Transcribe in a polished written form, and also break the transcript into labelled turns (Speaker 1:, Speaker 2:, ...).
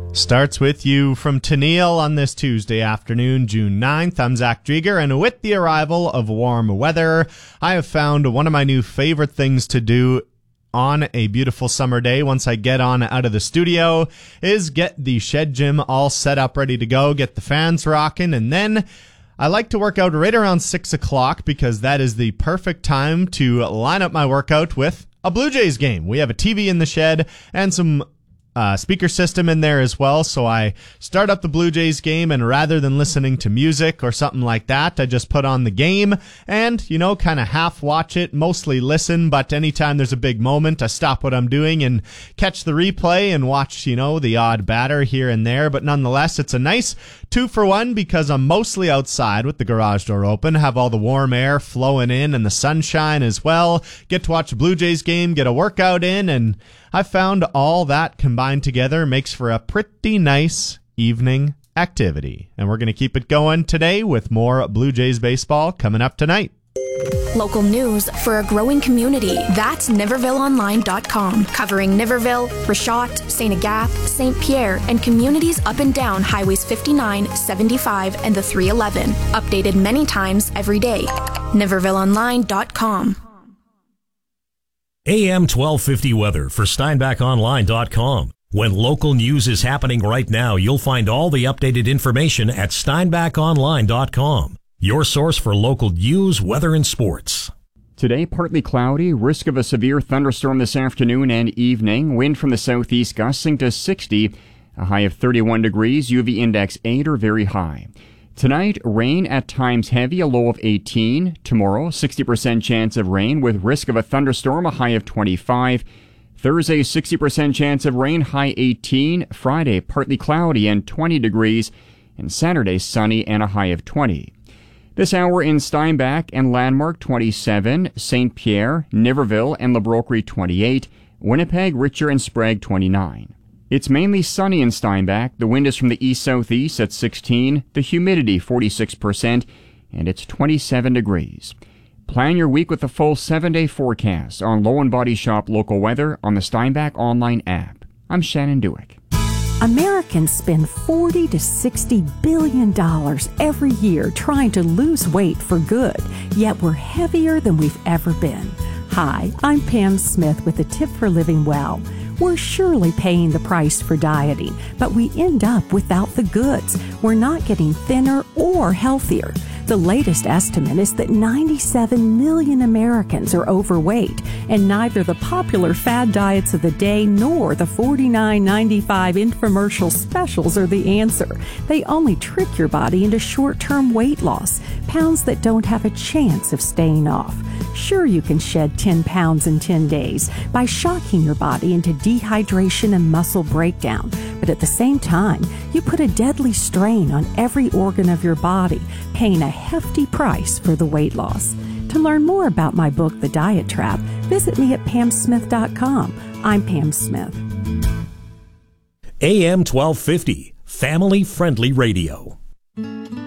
Speaker 1: Starts with you from Tennille on this Tuesday afternoon, June 9th. I'm Zach Drieger, and with the arrival of warm weather, I have found one of my new favorite things to do on a beautiful summer day once I get on out of the studio is get the shed gym all set up, ready to go, get the fans rocking, and then I like to work out right around 6 o'clock because that is the perfect time to line up my workout with a Blue Jays game. We have a TV in the shed and some speaker system in there as well, so I start up the Blue Jays game, and rather than listening to music or something like that, I just put on the game and, kind of half watch it, mostly listen, but anytime there's a big moment, I stop what I'm doing and catch the replay and watch, the odd batter here and there, but nonetheless, it's a nice 2-for-1 because I'm mostly outside with the garage door open, have all the warm air flowing in and the sunshine as well, get to watch the Blue Jays game, get a workout in, and I found all that combined together makes for a pretty nice evening activity. And we're going to keep it going today with more Blue Jays baseball coming up tonight.
Speaker 2: Local news for a growing community. That's NivervilleOnline.com, covering Niverville, Rashot, St. Agathe, St. Pierre, and communities up and down Highways 59, 75, and the 311. Updated many times every day. NivervilleOnline.com.
Speaker 3: AM 1250 weather for SteinbachOnline.com. When local news is happening right now, you'll find all the updated information at SteinbachOnline.com. Your source for local news, weather, and sports.
Speaker 4: Today, partly cloudy, risk of a severe thunderstorm this afternoon and evening. Wind from the southeast gusting to 60, a high of 31 degrees, UV index 8 or very high. Tonight, rain at times heavy, a low of 18. Tomorrow, 60% chance of rain with risk of a thunderstorm, a high of 25. Thursday, 60% chance of rain, high 18. Friday, partly cloudy and 20 degrees. And Saturday, sunny and a high of 20. This hour in Steinbach and Landmark, 27. St. Pierre, Niverville, and Le Brocquerie, 28. Winnipeg, Richer, and Sprague, 29. It's mainly sunny in Steinbach. The wind is from the east-southeast at 16, the humidity 46%, and it's 27 degrees. Plan your week with the full 7-day forecast on Low and Body Shop local weather on the Steinbach online app. I'm Shannon Dewick.
Speaker 5: Americans spend $40 to $60 billion every year trying to lose weight for good, yet we're heavier than we've ever been. Hi, I'm Pam Smith with a tip for living well. We're surely paying the price for dieting, but we end up without the goods. We're not getting thinner or healthier. The latest estimate is that 97 million Americans are overweight, and neither the popular fad diets of the day nor the $49.95 infomercial specials are the answer. They only trick your body into short-term weight loss, pounds that don't have a chance of staying off. Sure, you can shed 10 pounds in 10 days by shocking your body into dehydration and muscle breakdown. But at the same time, you put a deadly strain on every organ of your body, paying a hefty price for the weight loss. To learn more about my book, The Diet Trap, visit me at PamSmith.com. I'm Pam Smith.
Speaker 3: AM 1250, family-friendly radio.